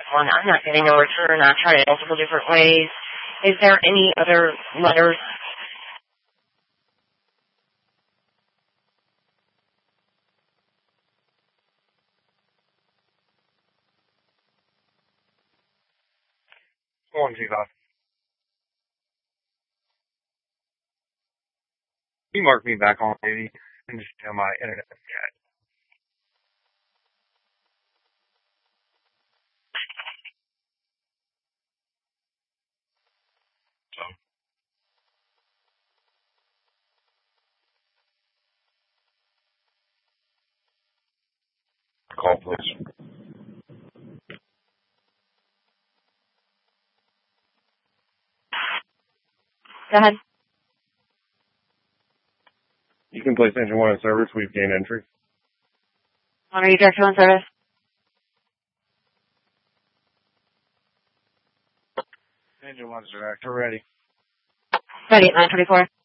one. I'm not getting a return. I've tried it multiple different ways. Is there any other letters? Go on, G5. You mark me back on, maybe, and just tell my internet chat. Call, please. Go ahead. You can place engine 1 in service. We've gained entry. Are you director on service? Engine 1's director, ready. Ready at 924.